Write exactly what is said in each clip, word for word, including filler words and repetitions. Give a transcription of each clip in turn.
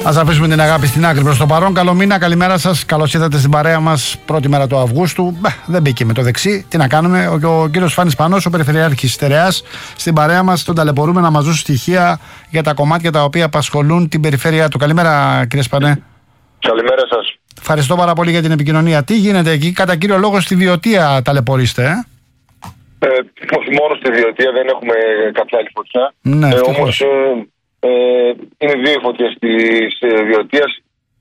Ας αφήσουμε την αγάπη στην άκρη προς το παρόν. Καλό μήνα, καλημέρα σας. Καλώς ήρθατε στην παρέα μας πρώτη μέρα του Αυγούστου. Μπα, δεν μπήκε με το δεξί. Τι να κάνουμε. Ο, ο κύριος Φάνης Πανός, ο Περιφερειάρχης Στερεάς, στην παρέα μας. Τον ταλαιπωρούμε να μας δώσει στοιχεία για τα κομμάτια τα οποία απασχολούν την περιφέρεια του. Καλημέρα, κύριε Σπανέ. Καλημέρα σας. Ευχαριστώ πάρα πολύ για την επικοινωνία. Τι γίνεται εκεί, κατά κύριο λόγο στη Βιωτία ταλαιπωρείστε, ε? Ε, μόνο στη Βιωτία, δεν έχουμε κάποια άλλη φωτιά. Ναι, ε, όμως ε, ε, είναι δύο φωτιές της ε, Βιωτίας,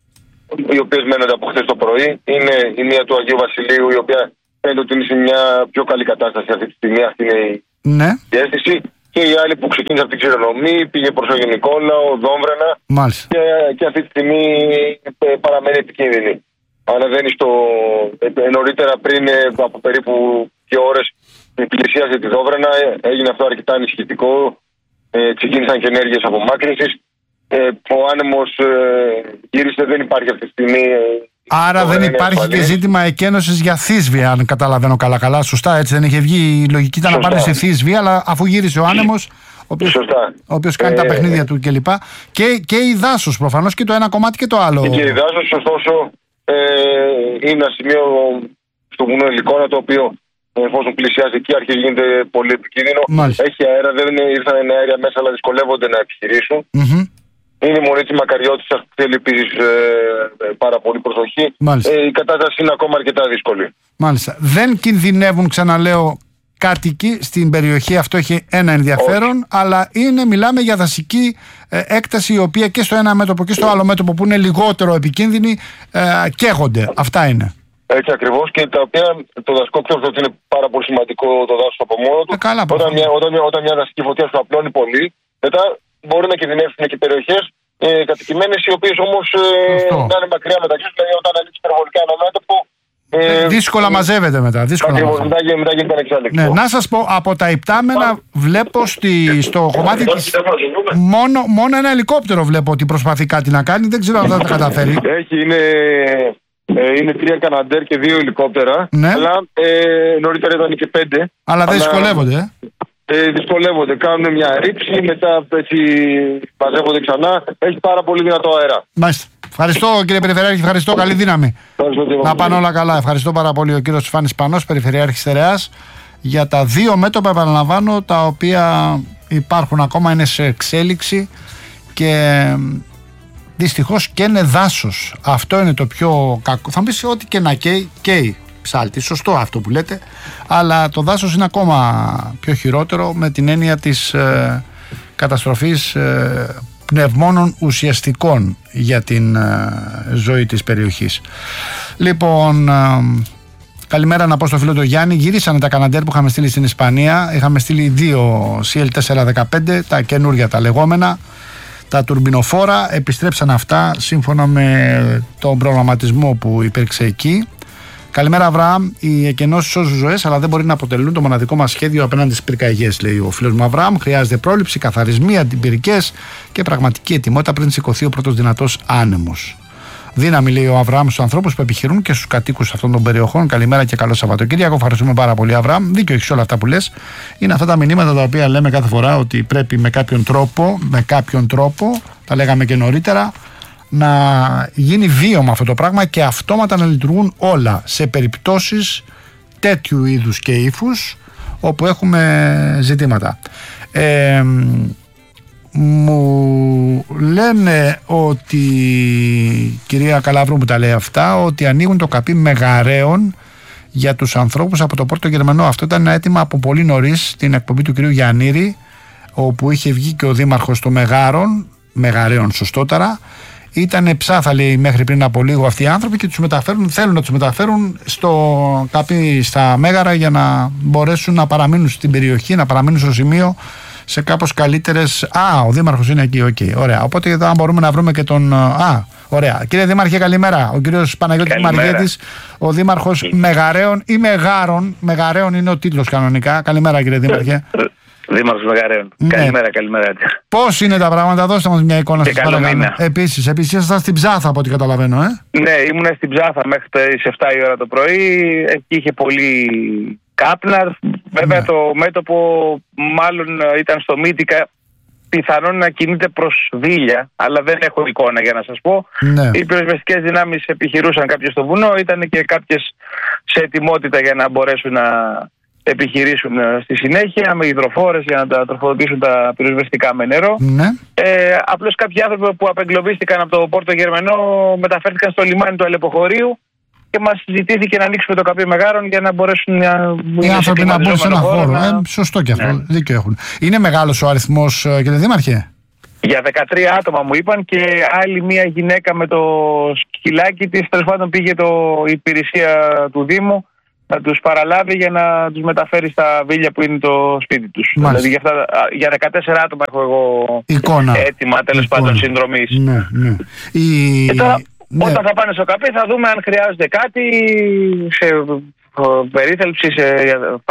οι οποίες μένονται από χθες το πρωί. Είναι η μία του Αγίου Βασιλείου, η οποία φαίνεται ότι είναι σε μια πιο καλή κατάσταση αυτή τη στιγμή. Αυτή είναι η, ναι. η αίσθηση. Και η άλλη που ξεκίνησε από την Ξηρονομή, πήγε προς Αγιο Νικόλαο, Δόμβρενα. Μάλιστα. Και, και αυτή τη στιγμή παραμένει επικίνδυνη. Αλλά δεν είναι στο. Νωρίτερα, πριν από περίπου δύο ώρες, πλησίασε τη Δόμβρενα, έγινε αυτό αρκετά ανησυχητικό. Ε, ξεκίνησαν και ενέργειες απομάκρυνσης. Ε, ο άνεμος ε, γύρισε, δεν υπάρχει αυτή τη στιγμή. Άρα δεν υπάρχει ασφαλής. Και ζήτημα εκένωσης για Θήσβια, αν καταλαβαίνω καλά-καλά. Σωστά, έτσι δεν είχε βγει. Η λογική ήταν να πάνε στη Θήσβια, αλλά αφού γύρισε ο άνεμος, ο οποίος, ο οποίος κάνει ε, τα παιχνίδια ε, του κλπ. Και, και η δάσος προφανώς, και το ένα κομμάτι και το άλλο. Και η δάσος, ωστόσο, ε, είναι ένα σημείο στο βουνό Ελικόνα, το οποίο εφόσον πλησιάζει εκεί αρχίζει γίνεται πολύ επικίνδυνο. Μάλιστα. Έχει αέρα, δεν ήρθαν αέρια μέσα, αλλά δυσκολεύονται να επιχειρήσουν. Mm-hmm. Είναι η μονή της Μακαριώτισσας που θέλει επίσης ε, πάρα πολύ προσοχή. Ε, η κατάσταση είναι ακόμα αρκετά δύσκολη. Μάλιστα. Δεν κινδυνεύουν, ξαναλέω, κάτοικοι στην περιοχή, αυτό έχει ένα ενδιαφέρον, όχι. Αλλά είναι, μιλάμε για δασική ε, έκταση, η οποία και στο ένα μέτωπο και στο άλλο μέτωπο που είναι λιγότερο επικίνδυνη ε, καίγονται. Αυτά είναι. Έτσι ακριβώς, και τα οποία το δασικό κτίριο ότι είναι πάρα πολύ σημαντικό το δάσος από μόνο του. Ε, καλά, όταν, μια, όταν, μια, όταν μια δασική φωτιά σου απλώνει πολύ, μετά μπορεί να κινδυνεύσουν και περιοχές ε, κατοικημένες, οι οποίες όμως ε, να είναι μακριά μεταξύ τους, δηλαδή όταν ανοίξει υπερβολικά ένα μέτωπο. Ε, δύσκολα ε, μαζεύεται μετά. Δύσκολα ακριβώς, μετά, μετά γίνεται ανεξέλεγκτο. Ναι, να σας πω, από τα υπτάμενα βλέπω στη, στο κομμάτι της. Μόνο, μόνο ένα ελικόπτερο βλέπω ότι προσπαθεί κάτι να κάνει. Δεν ξέρω αν θα τα καταφέρει. Έχει, είναι. Ε, είναι τρία Καναντέρ και δύο ελικόπτερα. Ναι. Αλλά ε, νωρίτερα ήταν και πέντε. Αλλά δεν δυσκολεύονται. Ε. Ε, δυσκολεύονται. Κάνουν μια ρήψη, μετά έτσι μαζεύονται ξανά. Έχει πάρα πολύ δυνατό αέρα. Μάλιστα. Ευχαριστώ, κύριε Περιφερειάρχη, ευχαριστώ. Καλή δύναμη. Ευχαριστώ, να πάνε όλα καλά. Ευχαριστώ πάρα πολύ ο κύριος Φάνης Πανός, Περιφερειάρχης Στερεάς, για τα δύο μέτωπα, επαναλαμβάνω, τα οποία υπάρχουν ακόμα, είναι σε εξέλιξη και. Δυστυχώς και είναι δάσος. Αυτό είναι το πιο κακό. Θα μου πεις ότι και να καίει, καίει ψάλτη. Σωστό αυτό που λέτε. Αλλά το δάσος είναι ακόμα πιο χειρότερο, με την έννοια της ε, καταστροφής ε, πνευμόνων ουσιαστικών για την ε, ζωή της περιοχής. Λοιπόν, ε, καλημέρα να πω στο φίλο του Γιάννη. Γυρίσανε τα Καναντέρ που είχαμε στείλει στην Ισπανία. Είχαμε στείλει δύο σι ελ τετρακόσια δεκαπέντε, τα καινούργια, τα λεγόμενα. Τα τουρμπινοφόρα επιστρέψαν αυτά σύμφωνα με τον προγραμματισμό που υπήρξε εκεί. Καλημέρα, Αβραάμ. Οι εκενώσεις σώζουν ζωές, αλλά δεν μπορεί να αποτελούν το μοναδικό μας σχέδιο απέναντι στις πυρκαγιές, λέει ο φίλος μου Αβραάμ. Χρειάζεται πρόληψη, καθαρισμοί, αντιπυρικές και πραγματική ετοιμότητα πριν σηκωθεί ο πρώτος δυνατός άνεμος. Δύναμη, λέει ο Αβραάμ, στους ανθρώπους που επιχειρούν και στους κατοίκους αυτών των περιοχών. Καλημέρα και καλό Σαββατοκύριακο. Ευχαριστούμε πάρα πολύ, Αβραάμ. Δίκιο έχεις όλα αυτά που λες. Είναι αυτά τα μηνύματα τα οποία λέμε κάθε φορά ότι πρέπει με κάποιον τρόπο, με κάποιον τρόπο, τα λέγαμε και νωρίτερα, να γίνει βίωμα αυτό το πράγμα και αυτόματα να λειτουργούν όλα σε περιπτώσεις τέτοιου είδους και ύφους όπου έχουμε ζητήματα. Ε, μου λένε ότι, κυρία Καλαβρού που τα λέει αυτά, ότι ανοίγουν το καπί Μεγαρέων για τους ανθρώπους από το Πόρτο Γερμανό. Αυτό ήταν ένα αίτημα από πολύ νωρίς στην εκπομπή του κυρίου Γιαννήρη, όπου είχε βγει και ο δήμαρχος των Μεγάρων, Μεγαρέων σωστότερα. Ήταν ψάθα, λέει, μέχρι πριν από λίγο αυτοί οι άνθρωποι και τους μεταφέρουν, θέλουν να τους μεταφέρουν στο καπί στα Μέγαρα για να μπορέσουν να παραμείνουν στην περιοχή, να παραμείνουν στο σημείο σε κάπως καλύτερες. Α, ο δήμαρχος είναι εκεί, οκ, okay, ωραία. Οπότε εδώ αν μπορούμε να βρούμε και τον. Α, ωραία. Κύριε Δήμαρχε, καλημέρα. Ο κύριος Παναγιώτης Μαργέτης, ο δήμαρχος Μεγαρέων ή Μεγάρων. Μεγαρέων είναι ο τίτλος κανονικά. Καλημέρα, κύριε Δήμαρχε. Δήμαρχος Μεγαρέων. Ναι. Καλημέρα, καλημέρα. Πώς είναι τα πράγματα, δώστε μας μια εικόνα σας παρακαλώ. Επίσης, επίσης ήσασταν στην Ψάθα από ό,τι καταλαβαίνω, ε. Ναι, ήμουν στην Ψάθα μέχρι τις εφτά η ώρα το πρωί. Εκεί είχε πολύ κάπνα. Βέβαια, ναι, το μέτωπο μάλλον ήταν στο Μύτικα. πιθανόν να κινείται προς Βίλια, αλλά δεν έχω εικόνα για να σας πω. Ναι. Οι πυροσβεστικές δυνάμεις επιχειρούσαν κάποιες στο βουνό, ήταν και κάποιες σε ετοιμότητα για να μπορέσουν να επιχειρήσουν στη συνέχεια με υδροφόρες για να τα τροφοδοτήσουν τα πυροσβεστικά με νερό. Ναι. Ε, απλώς κάποιοι άνθρωποι που απεγκλωβίστηκαν από το Πόρτο Γερμανό μεταφέρθηκαν στο λιμάνι του Αλεποχωρίου και μας ζητήθηκε να ανοίξουμε το καπί Μεγάρων για να μπορέσουν να οι άνθρωποι να μπουν σε ένα χώρο. να... Ε, σωστό και αυτό. Ναι. Δίκιο έχουν. Είναι μεγάλος ο αριθμός, κύριε Δήμαρχε? Για δεκατρία άτομα μου είπαν και άλλη μία γυναίκα με το σκυλάκι της. Τέλος πάντων πήγε το, η υπηρεσία του Δήμου να τους παραλάβει για να τους μεταφέρει στα Βίλια που είναι το σπίτι τους. Μάλιστα. Δηλαδή για, αυτά, για δεκατέσσερα άτομα έχω εγώ εικόνα. έτοιμα τέλος πάντων συνδρομής. Ναι, ναι. Η... Και τώρα, ναι. Όταν θα πάνε στο καπί θα δούμε αν χρειάζεται κάτι σε περίθαλψη, σε